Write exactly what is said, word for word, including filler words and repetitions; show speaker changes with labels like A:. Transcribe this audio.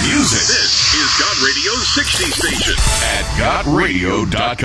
A: music.
B: This is God Radio's sixty station
A: at god radio dot com.